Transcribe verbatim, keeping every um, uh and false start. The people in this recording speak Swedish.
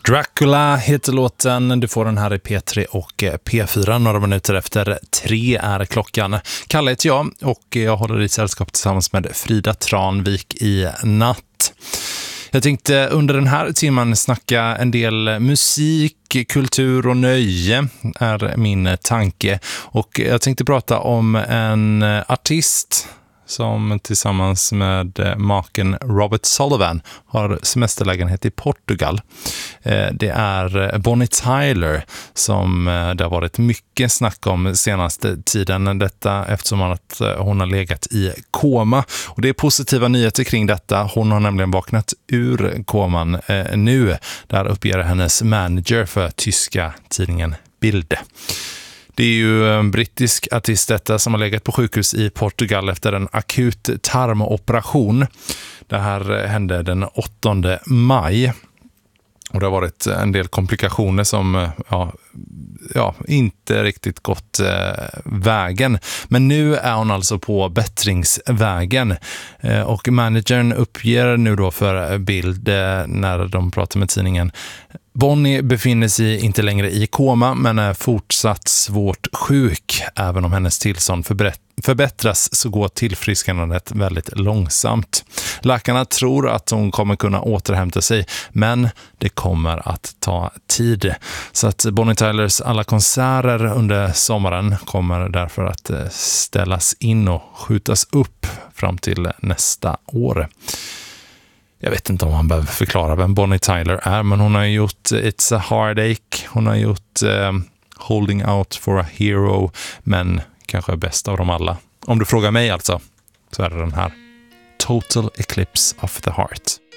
Dracula heter låten. Du får den här i P tre och P fyra. Några minuter efter tre är klockan. Kalle heter jag och jag håller i sällskap tillsammans med Frida Tranvik i natt. Jag tänkte under den här timmen snacka en del musik, kultur och nöje är min tanke. Och jag tänkte prata om en artist som tillsammans med maken Robert Sullivan har semesterlägenhet i Portugal. Det är Bonnie Tyler som det har varit mycket snack om senaste tiden. Detta eftersom att hon har legat i koma. Och det är positiva nyheter kring detta. Hon har nämligen vaknat ur koman nu. Där uppger hennes manager för tyska tidningen Bild. Det är ju en brittisk artist detta som har legat på sjukhus i Portugal efter en akut tarmoperation. Det här hände den åttonde maj. Och det har varit en del komplikationer som ja, ja, inte riktigt gått eh, vägen. Men nu är hon alltså på bättringsvägen. Eh, och managern uppger nu då för Bild eh, när de pratar med tidningen: Bonnie befinner sig inte längre i koma men är fortsatt svårt sjuk. Även om hennes tillstånd förbättras så går tillfrisknandet väldigt långsamt. Läkarna tror att hon kommer kunna återhämta sig men det kommer att ta tid. Så att Bonnie Tylers alla konserter under sommaren kommer därför att ställas in och skjutas upp fram till nästa år. Jag vet inte om man behöver förklara vem Bonnie Tyler är, men hon har gjort It's a Heartache, hon har gjort eh, Holding Out for a Hero, men kanske bäst av dem alla. Om du frågar mig alltså, så är det den här Total Eclipse of the Heart.